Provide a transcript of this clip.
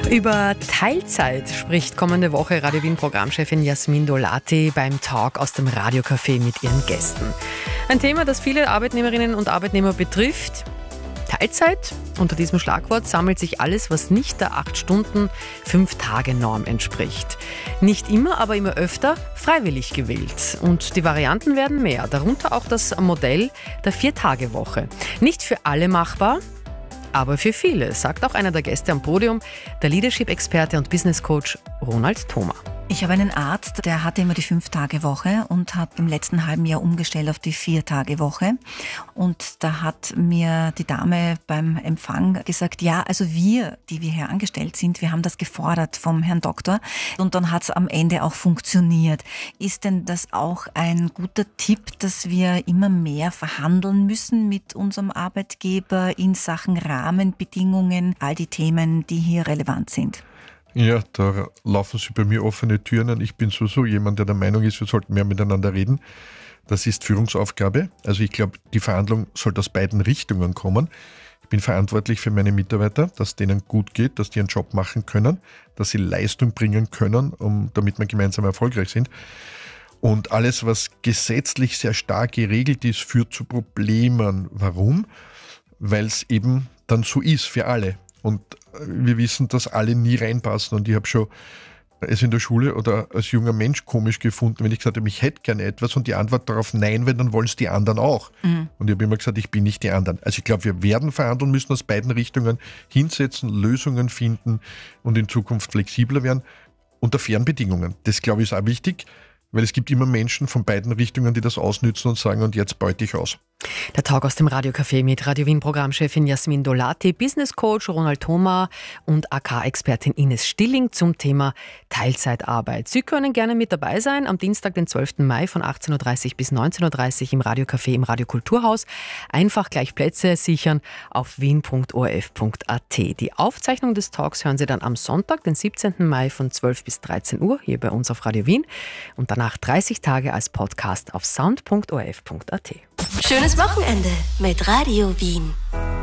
Über Teilzeit spricht kommende Woche Radio Wien Programmchefin Jasmin Dolati beim Talk aus dem Radiocafé mit ihren Gästen. Ein Thema, das viele Arbeitnehmerinnen und Arbeitnehmer betrifft. Teilzeit. Unter diesem Schlagwort sammelt sich alles, was nicht der 8-Stunden-5-Tage-Norm entspricht. Nicht immer, aber immer öfter freiwillig gewählt. Und die Varianten werden mehr, darunter auch das Modell der 4-Tage-Woche. Nicht für alle machbar, aber für viele, sagt auch einer der Gäste am Podium, der Leadership-Experte und Business-Coach Ronald Thoma. Ich habe einen Arzt, der hatte immer die 5-Tage-Woche und hat im letzten halben Jahr umgestellt auf die 4-Tage-Woche. Und da hat mir die Dame beim Empfang gesagt, ja, also wir, die wir hier angestellt sind, wir haben das gefordert vom Herrn Doktor. Und dann hat es am Ende auch funktioniert. Ist denn das auch ein guter Tipp, dass wir immer mehr verhandeln müssen mit unserem Arbeitgeber in Sachen Rahmenbedingungen, all die Themen, die hier relevant sind? Ja, da laufen Sie bei mir offene Türen an. Ich bin sowieso jemand, der der Meinung ist, wir sollten mehr miteinander reden. Das ist Führungsaufgabe. Also ich glaube, die Verhandlung sollte aus beiden Richtungen kommen. Ich bin verantwortlich für meine Mitarbeiter, dass es denen gut geht, dass die ihren Job machen können, dass sie Leistung bringen können, damit wir gemeinsam erfolgreich sind. Und alles, was gesetzlich sehr stark geregelt ist, führt zu Problemen. Warum? Weil es eben dann so ist für alle. Und wir wissen, dass alle nie reinpassen. Und ich habe schon es in der Schule oder als junger Mensch komisch gefunden, wenn ich gesagt habe, ich hätte gerne etwas und die Antwort darauf nein, weil dann wollen es die anderen auch. Und ich habe immer gesagt, ich bin nicht die anderen. Also ich glaube, wir werden verhandeln müssen, aus beiden Richtungen hinsetzen, Lösungen finden und in Zukunft flexibler werden unter fairen Bedingungen. Das, glaube ich, ist auch wichtig, weil es gibt immer Menschen von beiden Richtungen, die das ausnützen und sagen, und jetzt beute ich aus. Der Talk aus dem Radiocafé mit Radio Wien Programmchefin Jasmin Dolati, Business Coach Ronald Thoma und AK-Expertin Ines Stilling zum Thema Teilzeitarbeit. Sie können gerne mit dabei sein am Dienstag, den 12. Mai von 18.30 bis 19.30 im Radiocafé im Radiokulturhaus. Einfach gleich Plätze sichern auf wien.orf.at. Die Aufzeichnung des Talks hören Sie dann am Sonntag, den 17. Mai von 12 bis 13 Uhr hier bei uns auf Radio Wien und danach 30 Tage als Podcast auf sound.orf.at. Schönes Wochenende mit Radio Wien.